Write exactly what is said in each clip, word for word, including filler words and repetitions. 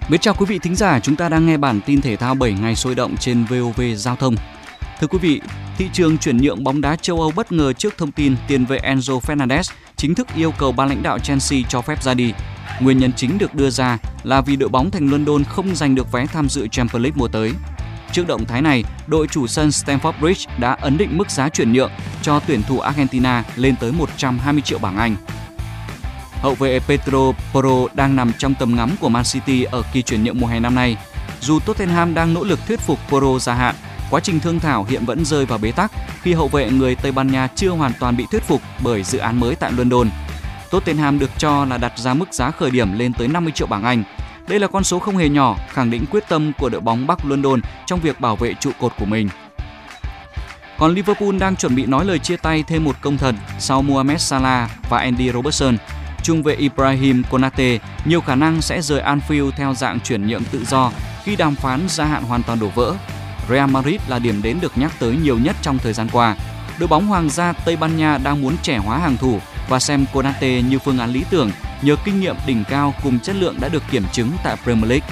Mến chào quý vị thính giả, chúng ta đang nghe bản tin thể thao bảy ngày sôi động trên vê o vê Giao thông. Thưa quý vị, thị trường chuyển nhượng bóng đá châu Âu bất ngờ trước thông tin tiền vệ Enzo Fernandez chính thức yêu cầu ban lãnh đạo Chelsea cho phép ra đi. Nguyên nhân chính được đưa ra là vì đội bóng thành London không giành được vé tham dự Champions League mùa tới. Trước động thái này, đội chủ sân Stamford Bridge đã ấn định mức giá chuyển nhượng cho tuyển thủ Argentina lên tới một trăm hai mươi triệu bảng Anh. Hậu vệ Pedro Porro đang nằm trong tầm ngắm của Man City ở kỳ chuyển nhượng mùa hè năm nay. Dù Tottenham đang nỗ lực thuyết phục Porro gia hạn, quá trình thương thảo hiện vẫn rơi vào bế tắc khi hậu vệ người Tây Ban Nha chưa hoàn toàn bị thuyết phục bởi dự án mới tại London. Tottenham được cho là đặt ra mức giá khởi điểm lên tới năm mươi triệu bảng Anh. Đây là con số không hề nhỏ, khẳng định quyết tâm của đội bóng Bắc London trong việc bảo vệ trụ cột của mình. Còn Liverpool đang chuẩn bị nói lời chia tay thêm một công thần sau Mohamed Salah và Andy Robertson. Trung vệ Ibrahim Konate nhiều khả năng sẽ rời Anfield theo dạng chuyển nhượng tự do khi đàm phán gia hạn hoàn toàn đổ vỡ. Real Madrid là điểm đến được nhắc tới nhiều nhất trong thời gian qua. Đội bóng Hoàng gia Tây Ban Nha đang muốn trẻ hóa hàng thủ và xem Konate như phương án lý tưởng nhờ kinh nghiệm đỉnh cao cùng chất lượng đã được kiểm chứng tại Premier League.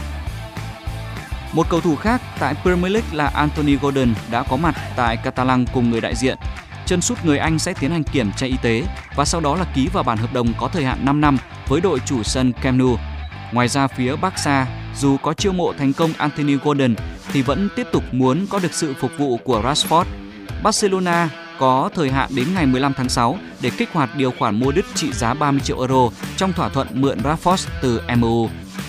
Một cầu thủ khác tại Premier League là Anthony Gordon đã có mặt tại Catalan cùng người đại diện. Chân sút người Anh sẽ tiến hành kiểm tra y tế và sau đó là ký vào bản hợp đồng có thời hạn năm năm với đội chủ sân Camp Nou. Ngoài ra phía Barca, dù có chiêu mộ thành công Anthony Gordon thì vẫn tiếp tục muốn có được sự phục vụ của Rashford. Barcelona có thời hạn đến ngày mười lăm tháng sáu để kích hoạt điều khoản mua đứt trị giá ba mươi triệu euro trong thỏa thuận mượn Rashford từ em u.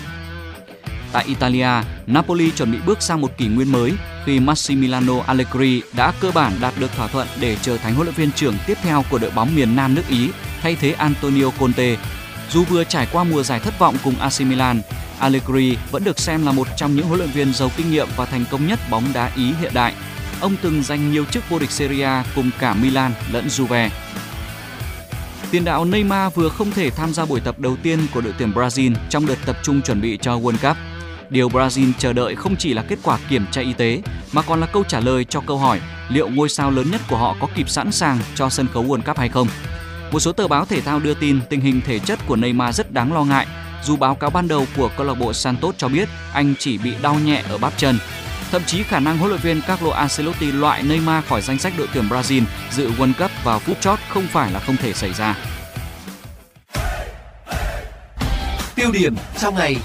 Tại Italia, Napoli chuẩn bị bước sang một kỷ nguyên mới khi Massimiliano Allegri đã cơ bản đạt được thỏa thuận để trở thành huấn luyện viên trưởng tiếp theo của đội bóng miền Nam nước Ý, thay thế Antonio Conte. Dù vừa trải qua mùa giải thất vọng cùng a xê Milan, Allegri vẫn được xem là một trong những huấn luyện viên giàu kinh nghiệm và thành công nhất bóng đá Ý hiện đại. Ông từng giành nhiều chức vô địch Serie A cùng cả Milan lẫn Juve. Tiền đạo Neymar vừa không thể tham gia buổi tập đầu tiên của đội tuyển Brazil trong đợt tập trung chuẩn bị cho World Cup. Điều Brazil chờ đợi không chỉ là kết quả kiểm tra y tế mà còn là câu trả lời cho câu hỏi liệu ngôi sao lớn nhất của họ có kịp sẵn sàng cho sân khấu World Cup hay không. Một số tờ báo thể thao đưa tin tình hình thể chất của Neymar rất đáng lo ngại, dù báo cáo ban đầu của câu lạc bộ Santos cho biết anh chỉ bị đau nhẹ ở bắp chân. Thậm chí khả năng huấn luyện viên Carlo Ancelotti loại Neymar khỏi danh sách đội tuyển Brazil dự World Cup vào phút chót không phải là không thể xảy ra. Tiêu điểm trong ngày.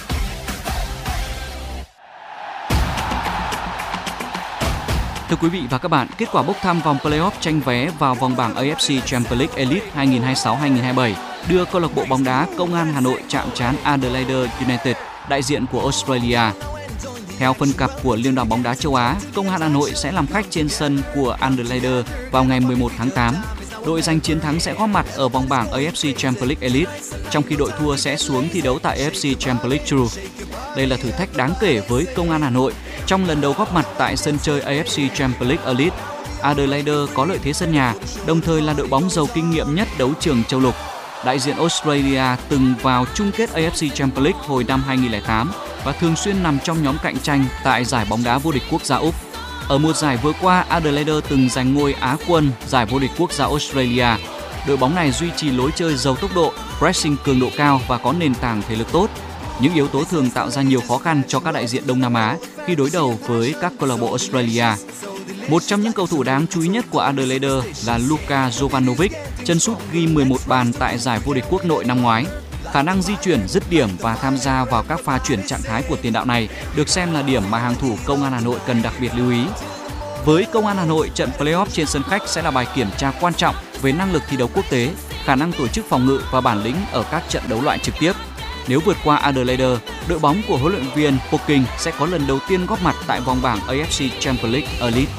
Thưa quý vị và các bạn, kết quả bốc thăm vòng play-off tranh vé vào vòng bảng a ép xê Champions League Elite hai nghìn không trăm hai mươi sáu hai nghìn không trăm hai mươi bảy đưa câu lạc bộ bóng đá Công an Hà Nội chạm trán Adelaide United, đại diện của Australia. Theo phân cặp của Liên đoàn bóng đá châu Á, Công an Hà Nội sẽ làm khách trên sân của Adelaide vào ngày mười một tháng tám. Đội giành chiến thắng sẽ góp mặt ở vòng bảng a ép xê Champions League Elite, trong khi đội thua sẽ xuống thi đấu tại a ép xê Champions League True. Đây là thử thách đáng kể với Công an Hà Nội trong lần đầu góp mặt tại sân chơi a ép xê Champions League Elite. Adelaide có lợi thế sân nhà, đồng thời là đội bóng giàu kinh nghiệm nhất đấu trường châu lục. Đại diện Australia từng vào chung kết a ép xê Champions League hồi năm hai nghìn không trăm lẻ tám và thường xuyên nằm trong nhóm cạnh tranh tại giải bóng đá vô địch quốc gia Úc. Ở mùa giải vừa qua, Adelaide từng giành ngôi Á quân giải vô địch quốc gia Australia. Đội bóng này duy trì lối chơi giàu tốc độ, pressing cường độ cao và có nền tảng thể lực tốt. Những yếu tố thường tạo ra nhiều khó khăn cho các đại diện Đông Nam Á khi đối đầu với các câu lạc bộ Australia. Một trong những cầu thủ đáng chú ý nhất của Adelaide là Luka Jovanovic, chân sút ghi mười một bàn tại giải vô địch quốc nội năm ngoái. Khả năng di chuyển, dứt điểm và tham gia vào các pha chuyển trạng thái của tiền đạo này được xem là điểm mà hàng thủ Công an Hà Nội cần đặc biệt lưu ý. Với Công an Hà Nội, trận play-off trên sân khách sẽ là bài kiểm tra quan trọng về năng lực thi đấu quốc tế, khả năng tổ chức phòng ngự và bản lĩnh ở các trận đấu loại trực tiếp. Nếu vượt qua Adelaide, đội bóng của huấn luyện viên Poking sẽ có lần đầu tiên góp mặt tại vòng bảng a ép xê Champions League Elite.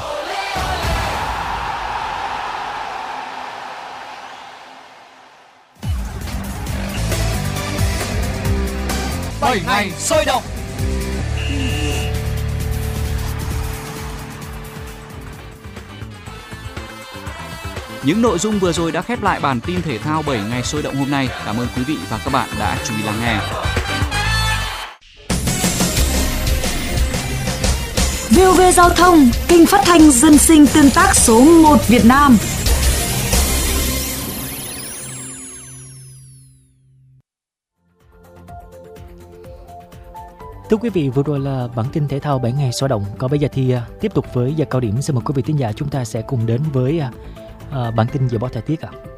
bảy ngày sôi động. Những nội dung vừa rồi đã khép lại bản tin thể thao bảy ngày sôi động hôm nay. Cảm ơn quý vị và các bạn đã chú ý lắng nghe. vê o vê Giao thông, kênh phát thanh dân sinh tương tác số một Việt Nam. Thưa quý vị, vừa rồi là bản tin thể thao bảy ngày sôi động. Còn bây giờ thì uh, tiếp tục với giờ cao điểm. Xin mời quý vị thính giả chúng ta sẽ cùng đến với uh, uh, bản tin dự báo thời tiết ạ. À.